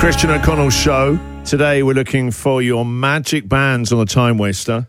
Christian O'Connell Show. Today we're looking for your magic bands on the Time Waster.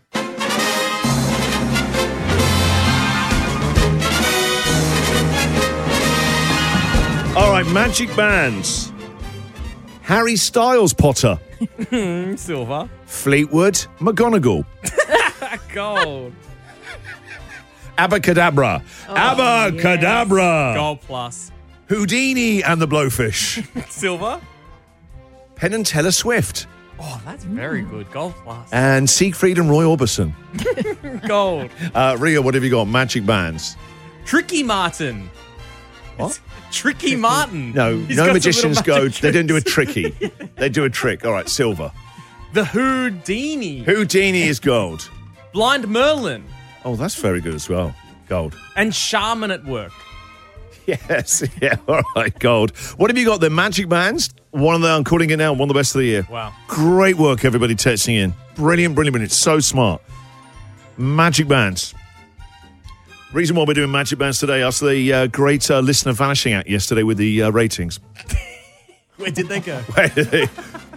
All right, magic bands. Harry Styles, Potter. Silver. Fleetwood, McGonagall. Gold. Abacadabra. Abacadabra. Yes. Gold plus. Houdini and the Blowfish. Silver. Penn and Teller Swift. Oh, that's very good. Gold plus. And Siegfried and Roy Orbison. Gold. Ria, what have you got? Magic bands. Tricky Martin. What? Tricky Martin. No, He's no got some magicians little go, magic they don't do a tricks. tricky. They do a trick. All right, silver. The Houdini. Houdini is gold. Blind Merlin. Oh, that's very good as well. Gold. And Shaman at Work. Yes, yeah, all right, gold. What have you got there? Magic bands? One of them, I'm calling it now, one of the best of the year. Wow. Great work, everybody texting in. Brilliant, brilliant, brilliant. So smart. Magic bands. Reason why we're doing magic bands today, after the great listener vanishing act yesterday with the ratings. Where did they go? Where did they?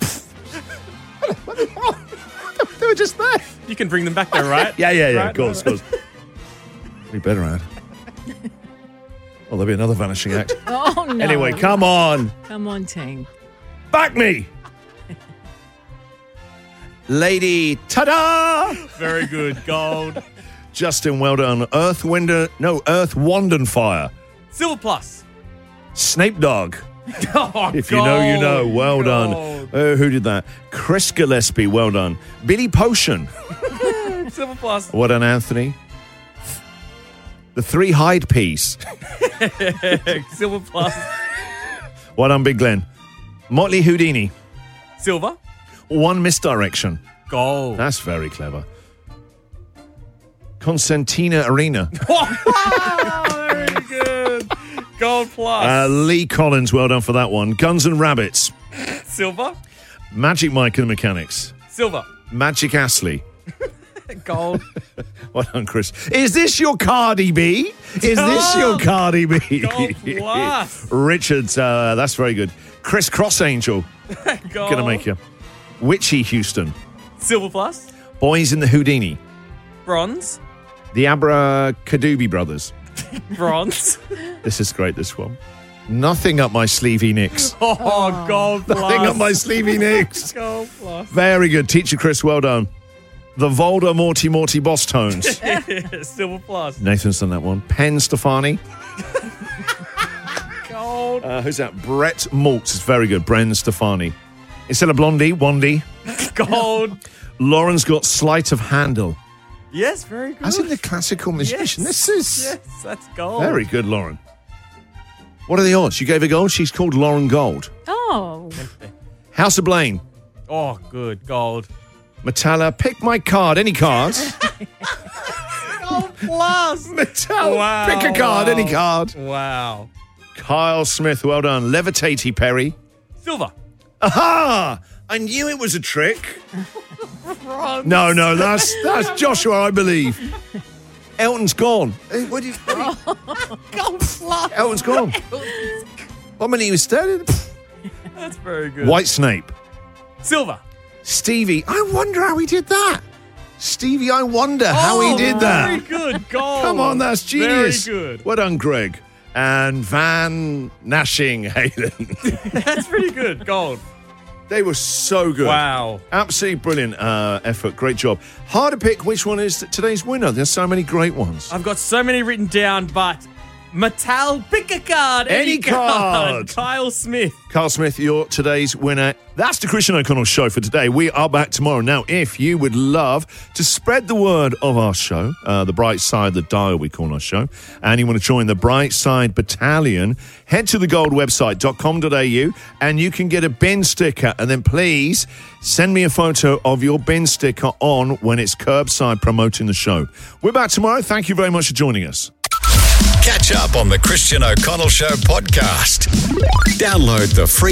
They were just there. You can bring them back there, right? Yeah, Right? of course. We better add. Oh, there'll be another vanishing act. Oh, no. Anyway, come on. Come on, Ting. Back me. Lady, ta-da! Very good. Gold. Justin, well done. Earth, Wand and Fire. Silver plus. Snape Dog. Oh, If you know, you know. Well done. Gold. Who did that? Chris Gillespie, well done. Billy Potion. Silver plus. Well done, Anthony. The Three Hyde Peas. Silver plus. Well done, Big Glenn. Motley Houdini. Silver. One Misdirection. Gold. That's very clever. Constantina Arena. Oh, very good. Gold plus. Lee Collins, well done for that one. Guns and Rabbits. Silver. Magic Mike and the Mechanics. Silver. Magic Astley. Gold. Well done, Chris. Is this your Cardi B? Is this your Cardi B? Gold plus. Richards, that's very good. Chris Cross Angel. Gold. Gonna make you. Witchy Houston. Silver plus. Boys in the Houdini. Bronze. The Abracadooby Brothers. Bronze. This is great, this one. Nothing up my sleevey nicks. Oh, gold plus. Nothing up my sleevey nicks. Gold plus. Very good. Teacher Chris, well done. The Volder Morty Boss Tones. Silver plus. Nathan's done that one. Penn Stefani. Gold. Who's that? Brett Maltz is very good. Bren Stefani. Instead of Blondie, Wandy. Gold. Lauren's got Sleight of Handle. Yes, very good. As in the classical musician. Yes. This is Yes, that's gold. very good, Lauren. What are the odds? You gave her gold? She's called Lauren Gold. Oh. House of Blaine. Oh, good. Gold. Metalla, pick my card. Any cards? Gold plus. Metalla, Wow, pick a card. wow. Any card. Wow. Kyle Smith, well done. Levitatey Perry. Silver. Aha! I knew it was a trick. No, that's Joshua, I believe. Elton's gone. What do you Gold plus. Elton's gone. I mean, he was standing. That's very good. White Snape. Silver. Stevie, I wonder how he did that. Stevie, I wonder how he did Very that. good. Gold. Come on, that's genius. Very good. Well done, Greg. And Van Nashing Hayden. That's pretty good. Gold. They were so good. Wow. Absolutely brilliant effort. Great job. Hard to pick which one is today's winner. There's so many great ones. I've got so many written down, but Mattel, pick a card. Any card. Kyle Smith. Carl Smith, you're today's winner. That's the Christian O'Connell Show for today. We are back tomorrow. Now, if you would love to spread the word of our show, the Bright Side, the Dial we call our show, and you want to join the Bright Side Battalion, head to thegoldwebsite.com.au and you can get a bin sticker. And then please send me a photo of your bin sticker on when it's curbside promoting the show. We're back tomorrow. Thank you very much for joining us. Catch up on the Christian O'Connell Show podcast. Download the free